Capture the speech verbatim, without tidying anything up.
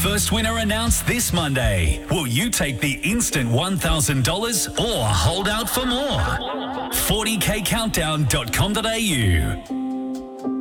First winner announced this Monday. Will you take the instant one thousand dollars or hold out for more? forty k countdown dot com dot a u